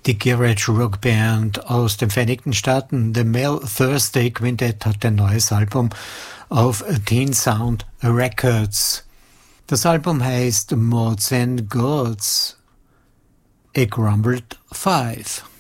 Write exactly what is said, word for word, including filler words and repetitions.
Die Garage Rock Band aus den Vereinigten Staaten, The Mel Thursday Quintet, hat ein neues Album auf Teen Sound Records. Das Album heißt Mods and Gods. A Grumbled Five.